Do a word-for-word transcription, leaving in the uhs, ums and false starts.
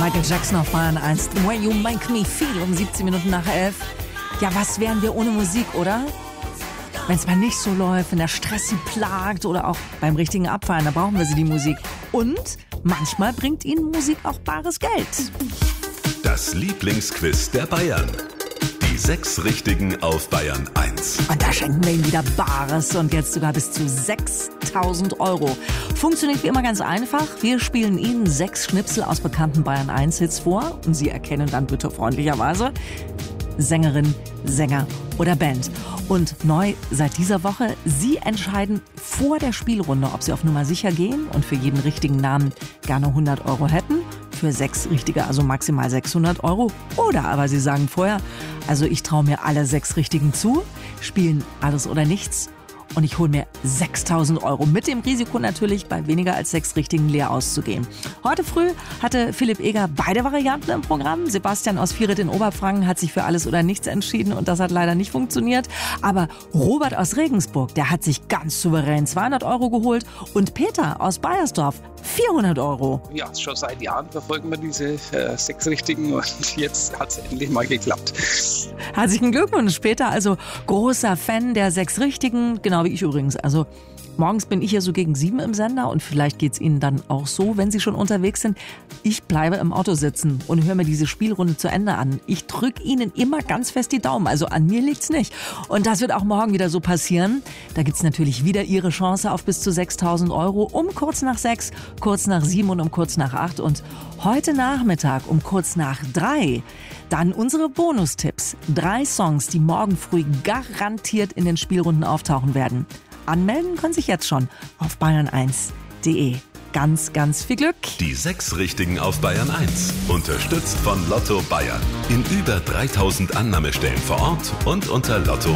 Michael Jackson auf Bayern eins. The Way You Make Me Feel um siebzehn Minuten nach elf. Ja, was wären wir ohne Musik, oder? Wenn es mal nicht so läuft, wenn der Stress sie plagt oder auch beim richtigen Abfallen, da brauchen wir sie, die Musik. Und manchmal bringt ihnen Musik auch bares Geld. Das Lieblingsquiz der Bayern. Die sechs Richtigen auf Bayern eins. Und da schenken wir ihnen wieder Bares und jetzt sogar bis zu sechstausend Euro. Funktioniert wie immer ganz einfach. Wir spielen Ihnen sechs Schnipsel aus bekannten Bayern eins Hits vor und Sie erkennen dann bitte freundlicherweise Sängerin, Sänger oder Band. Und neu seit dieser Woche, Sie entscheiden vor der Spielrunde, ob Sie auf Nummer sicher gehen und für jeden richtigen Namen gerne hundert Euro hätten. Für sechs Richtige, also maximal sechshundert Euro. Oder aber Sie sagen vorher, also ich traue mir alle sechs Richtigen zu, spielen alles oder nichts und ich hole mir sechstausend Euro. Mit dem Risiko natürlich, bei weniger als sechs Richtigen leer auszugehen. Heute früh hatte Philipp Eger beide Varianten im Programm. Sebastian aus Vieret in Oberfranken hat sich für alles oder nichts entschieden und das hat leider nicht funktioniert. Aber Robert aus Regensburg, der hat sich ganz souverän zweihundert Euro geholt und Peter aus Baiersdorf vierhundert Euro. Ja, schon seit Jahren verfolgen wir diese äh, sechs Richtigen und jetzt hat es endlich mal geklappt. Herzlichen Glückwunsch, Peter. Also großer Fan der sechs Richtigen, genau wie ich übrigens. Also morgens bin ich ja so gegen sieben im Sender und vielleicht geht's Ihnen dann auch so, wenn Sie schon unterwegs sind. Ich bleibe im Auto sitzen und höre mir diese Spielrunde zu Ende an. Ich drücke Ihnen immer ganz fest die Daumen, also an mir liegt's nicht. Und das wird auch morgen wieder so passieren. Da gibt's natürlich wieder Ihre Chance auf bis zu sechstausend Euro um kurz nach sechs, kurz nach sieben und um kurz nach acht. Und heute Nachmittag um kurz nach drei dann unsere Bonustipps. Drei Songs, die morgen früh garantiert in den Spielrunden auftauchen werden. Anmelden können sich jetzt schon auf bayern eins punkt de. Ganz, ganz viel Glück. Die sechs Richtigen auf Bayern eins. Unterstützt von Lotto Bayern. In über dreitausend Annahmestellen vor Ort und unter Lotto